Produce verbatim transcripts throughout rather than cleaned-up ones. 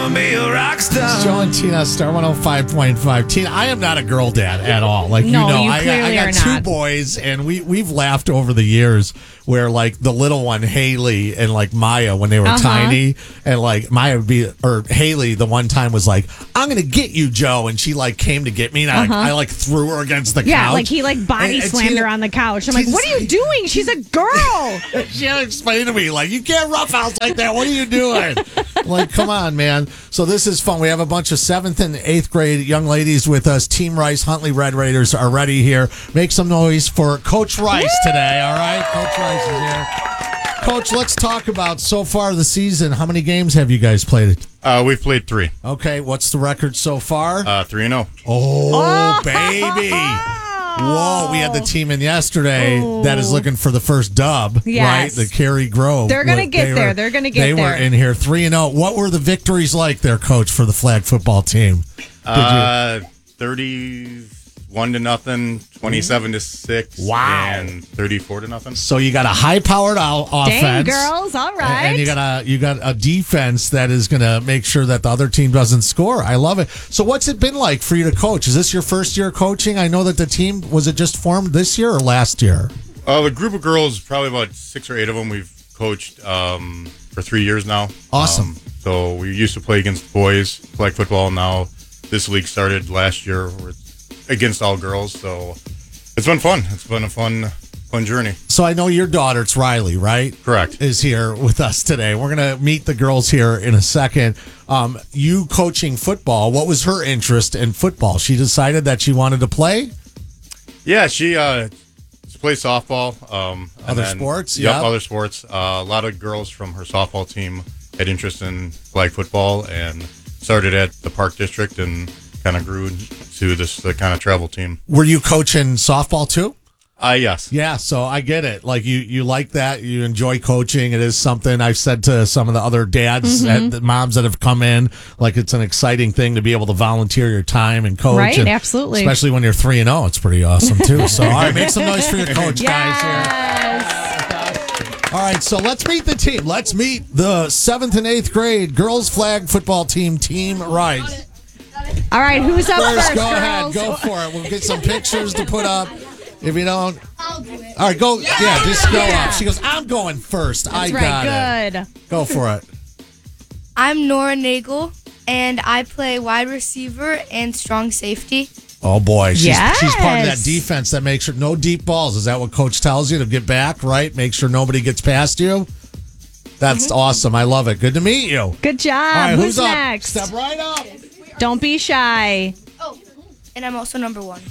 gonna be a rock star. Joe and Tina, Star one oh five point five. Tina, I am not a girl dad at all. Like, No, you know, you I, clearly I got are two not. boys, and we, we've laughed over the years where, like, the little one, Haley, and, like, Maya, when they were Uh-huh. tiny, and, like, Maya would be, or Haley, the one time was like, I'm going to get you, Joe. And she, like, came to get me, and I, like, I, like, threw her against the Uh-huh. Yeah, couch. like he like body And- and slammed Tina- her on the couch. I'm like, Tina's what are you like- doing? She's a girl. She had to explain to me, like, you can't roughhouse like that. What are you doing? Like, come on, man. So this is fun. We have a bunch of seventh and eighth grade young ladies with us. Team Rice, Huntley Red Raiders are ready here. Make some noise for Coach Rice today, all right? Coach Rice is here. Coach, let's talk about so far the season. How many games have you guys played? Uh, we've played three. Okay, what's the record so far? Uh, three and oh. Oh, baby. Whoa, we had the team in yesterday that is looking for the first dub, Yes. right? The Cary Grove. They're gonna Look, get they there. were- They're gonna get They there. were in here three and oh. What were the victories like there, Coach, for the flag football team? Did Uh, thirty-one to nothing, twenty-seven to six, Wow. and thirty-four to nothing. So you got a high-powered o- offense. Dang, girls. All right. And you got a you got a defense that is going to make sure that the other team doesn't score. I love it. So what's it been like for you to coach? Is this your first year coaching? I know that the team, was it just formed this year or last year? Uh, the group of girls, probably about six or eight of them, we've coached um, for three years now. Awesome. Um, so we used to play against boys, flag football. Now this league started last year where it's against all girls. So it's been fun. It's been a fun, fun journey. So I know your daughter, it's Riley, right? Correct. Is here with us today. We're going to meet the girls here in a second. Um, you coaching football, what was her interest in football? She decided that she wanted to play? Yeah, she uh, she plays softball. Um, and Other then- sports? Yep, Yep. other sports. Uh, a lot of girls from her softball team had interest in flag football and started at the Park District and kind of grew to this the kind of travel team. Were you coaching softball too? Uh, yes. Yeah, so I get it. Like you, you like that. You enjoy coaching. It is something I've said to some of the other dads, Mm-hmm. and the moms that have come in. Like it's an exciting thing to be able to volunteer your time and coach. Right, and absolutely. Especially when you're three and zero, it's pretty awesome too. So all right, make some noise for your coach, guys. Here. Yes. All right, so let's meet the team. Let's meet the seventh and eighth grade girls flag football team, Team Rice. All right, who's up First, first, go ahead, girls? go for it. We'll get some pictures to put up. If you don't, all right, go. Yeah, just go Yeah. up. She goes, I'm going first. I That's got right, it. good. Go for it. I'm Nora Nagel, and I play wide receiver and strong safety. Oh boy, she's, Yes. she's part of that defense that makes sure no deep balls. Is that what Coach tells you to get back? Right, make sure nobody gets past you. That's awesome. I love it. Good to meet you. Good job. All right, who's, who's up? next? Step right up. Don't be shy. Oh, and I'm also number one.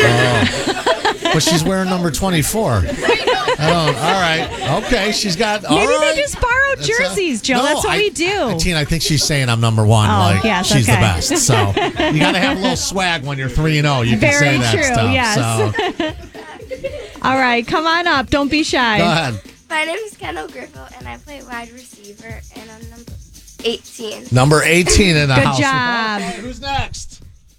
But she's wearing number twenty-four. I don't. All right. Okay. She's got. All Maybe right. they just borrowed That's a- jerseys, Joe. No, That's what I- we do. Tina, I think she's saying I'm number one. Oh, like yes, she's okay. the best. So you got to have a little swag when you're three and zero. You can Very say that true, stuff. yes. So All right, come on up. Don't be shy. go ahead. My name is Kendall Griffith, and I play wide receiver, and I'm number eighteen. Number eighteen in the Good house. job. Okay, who's next?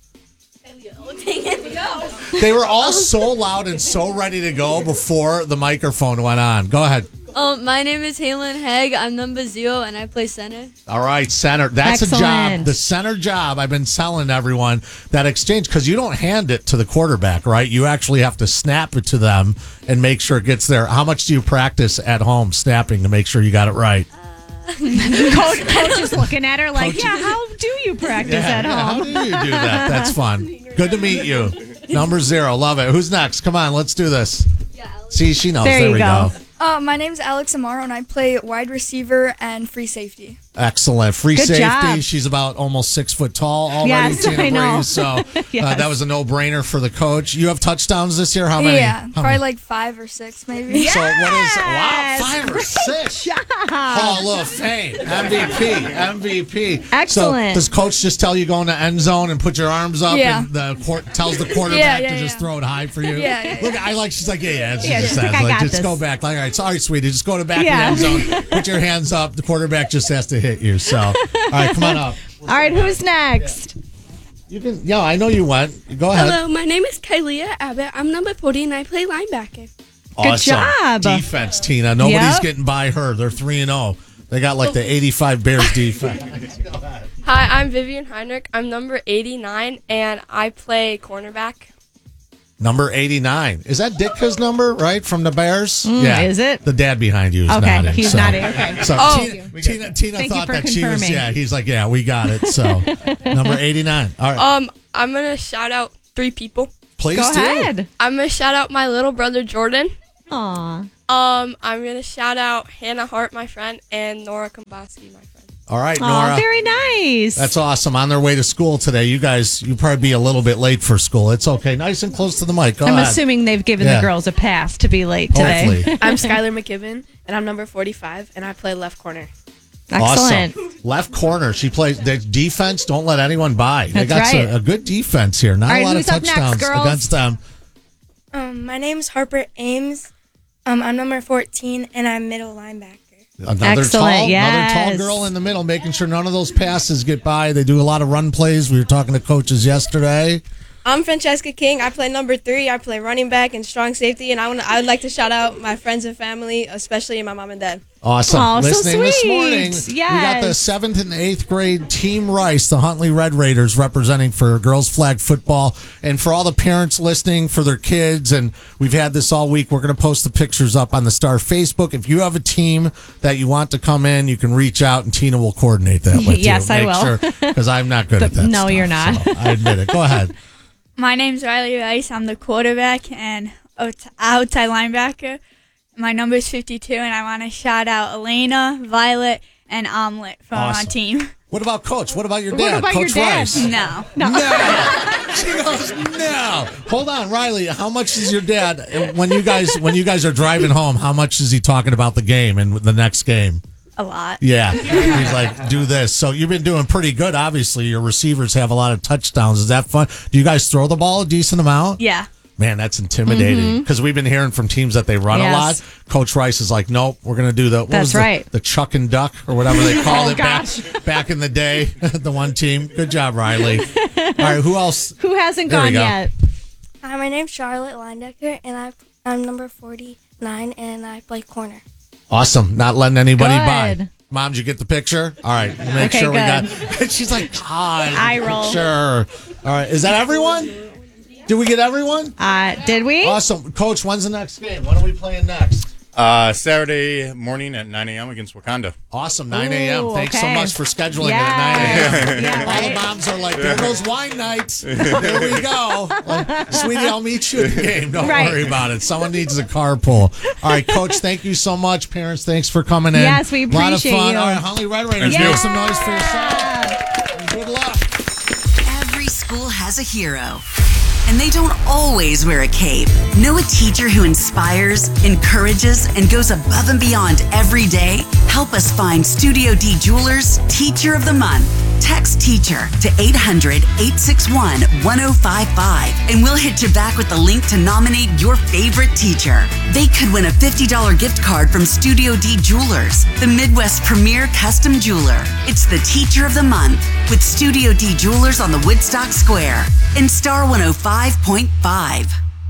Dang it, go. They were all so loud and so ready to go before the microphone went on. Go ahead. Um, my name is Halen Hegg. I'm number zero, and I play center. All right, center. That's a job. Excellent. The center job. I've been telling everyone that exchange because you don't hand it to the quarterback, right? You actually have to snap it to them and make sure it gets there. How much do you practice at home snapping to make sure you got it right? Coach, coach is looking at her like, yeah, how do you practice at yeah, How home? do you do that? That's fun. Good to meet you. Number zero. Love it. Who's next? Come on, let's do this. See, she knows. There There, you we go. go. Uh, my name's Alex Amaro, and I play wide receiver and free safety. Excellent. Free Good safety. job. She's about almost six foot tall already. Yes, Tina I know. Breeze, so uh, Yes. that was a no brainer for the coach. You have touchdowns this year? How many? Yeah, How probably many? like five or six, maybe. So what is Yes. wow five or Great six job. Hall of Fame M V P M V P. Excellent. So does coach just tell you go in the end zone and put your arms up Yeah. and the court tells the quarterback Yeah, yeah, to just yeah. throw it high for you? Yeah, yeah, Look, I like she's like yeah yeah. She Yeah, just she's says like, I like got just this. go back. Like all right, sorry, sweetie, just go to back Yeah. in the end zone. Put your hands up. The quarterback just has to hit you. So all right, come on up. All right, who's next? You can. Yeah, I know you went. Go ahead. Hello, my name is Kylea Abbott. I'm number forty, and I play linebacker. Awesome. job. Defense, Tina. Nobody's Yep. getting by her. They're three and zero. They got like the eighty-five Bears defense. Hi, I'm Vivian Heinrich. I'm number eighty-nine, and I play cornerback. Number eighty-nine. Is that Ditka's number, right, from the Bears? Mm, is it? The dad behind you is Okay, nodding. he's so. nodding, okay. So Oh. Tina, Tina, Tina Thank you thought for that she was, confirming. yeah, he's like, yeah, we got it. So number eighty-nine. All right. Um, I'm gonna shout out three people. Please Go do. ahead. I'm gonna shout out my little brother Jordan. Aw. Um, I'm gonna shout out Hannah Hart, my friend, and Nora Komboski, my friend. All right, Aw, Nora. very nice. That's awesome. On their way to school today. You guys, you probably be a little bit late for school. It's okay. Nice and close to the mic. Go I'm ahead. assuming they've given Yeah. the girls a pass to be late today. Hopefully. I'm Skylar McKibben, and I'm number forty-five, and I play left corner. Excellent. Awesome. Left corner. She plays the defense. Don't let anyone by. They That's got right. a, a good defense here. Not All right, a lot of who's up next, touchdowns girls? against them. Um, my name's Harper Ames. Um, I'm number fourteen, and I'm middle linebacker. Another Excellent, tall, another tall yes. girl in the middle, making sure none of those passes get by. They do a lot of run plays. We were talking to coaches yesterday. I'm Francesca King. I play number three. I play running back and strong safety, and I want I would like to shout out my friends and family, especially my mom and dad. Awesome. Aw, so Listening this sweet. morning, we got the Yes. seventh and eighth grade Team Rice, the Huntley Red Raiders, representing for girls flag football. And for all the parents listening for their kids, and we've had this all week, we're going to post the pictures up on the Star Facebook. If you have a team that you want to come in, you can reach out, and Tina will coordinate that with Yes, you. I will. Because I'm not good at that No, stuff, you're not. so I admit it. Go ahead. My name's Riley Rice. I'm the quarterback and out- outside linebacker. My number is fifty-two, and I want to shout out Elena, Violet, and Omelet from Awesome. our team. What about Coach? What about your What dad? about your Coach dad? Rice? No. No. She goes, no. Hold on, Riley. How much is your dad when you guys when you guys are driving home? How much is he talking about the game and the next game? A lot. Yeah, he's like, do this. So you've been doing pretty good. Obviously, your receivers have a lot of touchdowns. Is that fun? Do you guys throw the ball a decent amount? Yeah. Man, that's intimidating because we've been hearing from teams that they run Yes. a lot. Coach Rice is like, nope, we're going to do the what That's was the, right. the chuck and duck or whatever they called Oh, it back, gosh. back in the day. The one team. Good job, Riley. All right, who else? Who hasn't There we gone go. yet? Hi, my name's Charlotte Lindecker, and I, I'm number forty-nine, and I play corner. Awesome. Not letting anybody Good. by. Mom, did you get the picture? All right. We'll make Okay, sure we good. got. She's like, God. Eye roll. Sure. All right. Is that everyone? Did we get everyone? Uh, did we? Awesome. Coach, when's the next game? When are we playing next? Uh, Saturday morning at nine a.m. against Wakanda. Awesome. nine a.m. Ooh, Thanks so okay. much for scheduling Yeah. it at nine a.m. Yeah, All the right? moms are like, there goes wine night. There we go. Like, sweetie, I'll meet you at the game. Don't Right. worry about it. Someone needs a carpool. All right, Coach, thank you so much. Parents, thanks for coming in. Yes, we A lot of appreciate fun. you. All right, Huntley Red Raiders, Yeah. make some noise for yourself. And good luck. Every school has a hero, and they don't always wear a cape. Know a teacher who inspires, encourages, and goes above and beyond every day? Help us find Studio D Jewelers Teacher of the Month. Text teacher to eight hundred, eight six one, one oh five five, and we'll hit you back with the link to nominate your favorite teacher. They could win a fifty dollars gift card from Studio D Jewelers, the Midwest premier custom jeweler. It's the Teacher of the Month with Studio D Jewelers on the Woodstock Square in Star one oh five point five.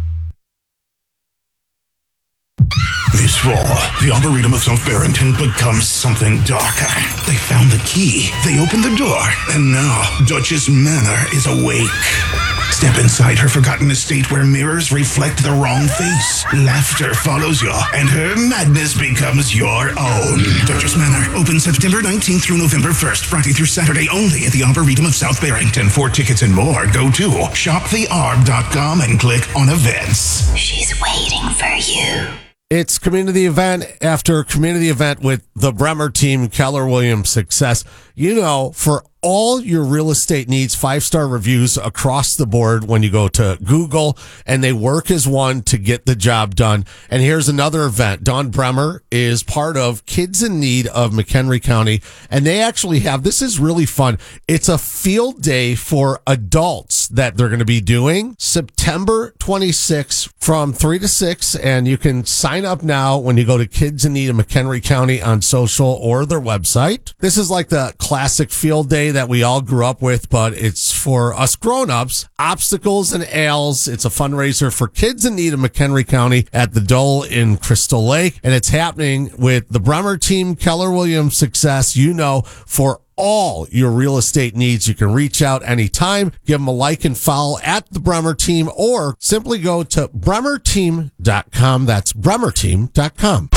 This fall, the Arboretum of South Barrington becomes something darker. They found the key, they opened the door, and now Duchess Manor is awake. Step inside her forgotten estate where mirrors reflect the wrong face. Laughter follows you, and her madness becomes your own. Duchess Manor, open September nineteenth through November first, Friday through Saturday only at the Arboretum of South Barrington. For tickets and more, go to shop the arb dot com and click on events. She's waiting for you. It's community event after community event with the Bremer team, Keller Williams Success. You know, for all your real estate needs, five-star reviews across the board when you go to Google, and they work as one to get the job done. And here's another event. Dawn Bremer is part of Kids in Need of McHenry County, and they actually have, this is really fun. It's a field day for adults that they're going to be doing September twenty-sixth from three to six, and you can sign up now when you go to Kids in Need of McHenry County on social or their website. This is like the classic field day cliche that we all grew up with, but it's for us grown-ups. Obstacles and Ales. It's a fundraiser for kids in need of McHenry County at the Dole in Crystal Lake. And it's happening with the Bremer team, Keller Williams Success, you know, for all your real estate needs. You can reach out anytime, give them a like and follow at the Bremer team, or simply go to bremer team dot com. That's bremer team dot com.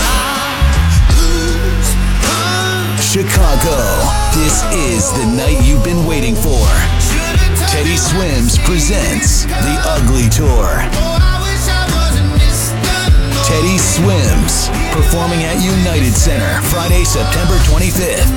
Chicago, this is the night you've been waiting for. Teddy Swims presents The Ugly Tour. Teddy Swims, performing at United Center Friday, September twenty-fifth.